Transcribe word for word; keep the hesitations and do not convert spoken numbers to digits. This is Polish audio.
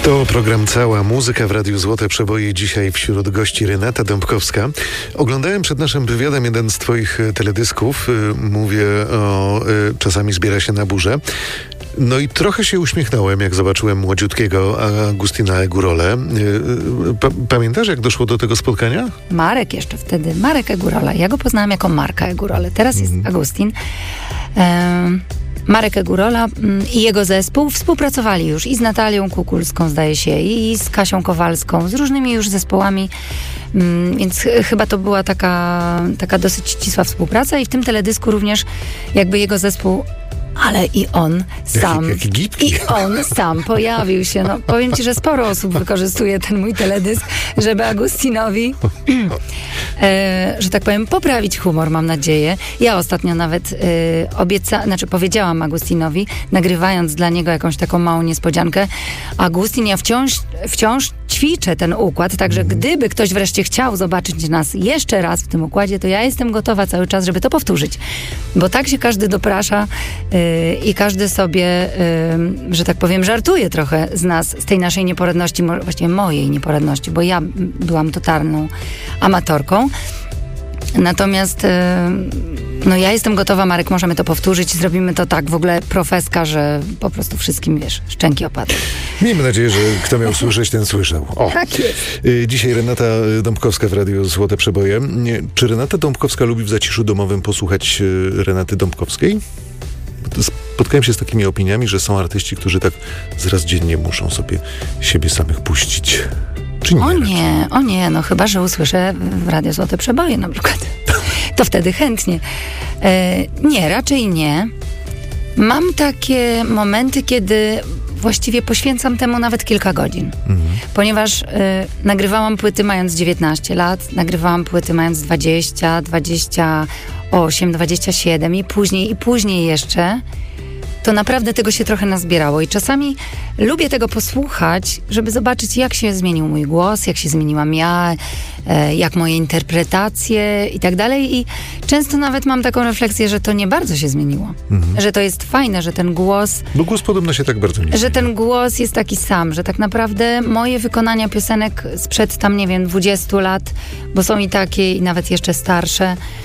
To program Cała Muzyka w Radiu Złote Przeboje. Dzisiaj wśród gości Renata Dąbkowska. Oglądałem przed naszym wywiadem jeden z twoich teledysków. Mówię o Czasami zbiera się na burzę. No i trochę się uśmiechnąłem, jak zobaczyłem młodziutkiego Agustina Egurole. Pa- pamiętasz, jak doszło do tego spotkania? Marek jeszcze wtedy, Marek Egurola. Ja go poznałam jako Marka Egurole. Teraz jest Mhm. Agustin. Ehm, Marek Egurola mm, i jego zespół współpracowali już i z Natalią Kukulską, zdaje się, i z Kasią Kowalską, z różnymi już zespołami, mm, więc ch- chyba to była taka, taka dosyć ścisła współpraca i w tym teledysku również jakby jego zespół, ale i on sam, Jaki, jaki gipki. i on sam pojawił się. No, powiem ci, że sporo osób wykorzystuje ten mój teledysk, żeby Agustinowi, e, że tak powiem, poprawić humor, mam nadzieję. Ja ostatnio nawet e, obieca, znaczy powiedziałam Agustinowi, nagrywając dla niego jakąś taką małą niespodziankę: Agustin, ja wciąż, wciąż ćwiczę ten układ, także Mhm. gdyby ktoś wreszcie chciał zobaczyć nas jeszcze raz w tym układzie, to ja jestem gotowa cały czas, żeby to powtórzyć. Bo tak się każdy doprasza yy, i każdy sobie, yy, że tak powiem, żartuje trochę z nas, z tej naszej nieporadności, mo- właściwie mojej nieporadności, bo ja byłam totalną amatorką. Natomiast yy, no ja jestem gotowa, Marek, możemy to powtórzyć, zrobimy to tak w ogóle profeska, że po prostu wszystkim, wiesz, szczęki opadły. Miejmy nadzieję, że kto miał słyszeć, ten słyszał. O. Tak jest. Y, Dzisiaj Renata Dąbkowska w Radiu Złote Przeboje. Nie, Czy Renata Dąbkowska lubi w zaciszu domowym posłuchać y, Renaty Dąbkowskiej? Bo to Spotkałem się z takimi opiniami, że są artyści, którzy tak z raz dziennie muszą sobie siebie samych puścić. Czy nie? O raczej? nie, o nie, no chyba, że usłyszę w Radio Złote Przeboje na przykład. To wtedy chętnie. E, nie, raczej nie. Mam takie momenty, kiedy właściwie poświęcam temu nawet kilka godzin. Mhm. Ponieważ e, nagrywałam płyty mając dziewiętnaście lat, nagrywałam płyty mając dwadzieścia, dwadzieścia osiem, dwadzieścia siedem i później, i później jeszcze. To naprawdę tego się trochę nazbierało i czasami lubię tego posłuchać, żeby zobaczyć, jak się zmienił mój głos, jak się zmieniłam ja, e, jak moje interpretacje i tak dalej. I często nawet mam taką refleksję, że to nie bardzo się zmieniło. Mhm. Że to jest fajne, że ten głos, Bo głos podobno się tak bardzo nie że zmienia. ten głos jest taki sam, że tak naprawdę moje wykonania piosenek sprzed tam, nie wiem, dwudziestu lat, bo są i takie, i nawet jeszcze starsze,